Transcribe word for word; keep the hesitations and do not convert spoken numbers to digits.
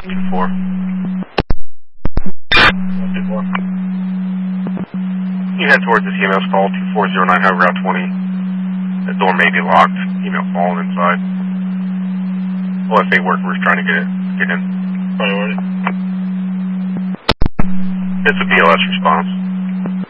two four. two four. You head towards the C M S call, two four zero nine, have Route twenty. The door may be locked, email fallen inside. O F A workers trying to get it, get in. Priority. It's a B L S response.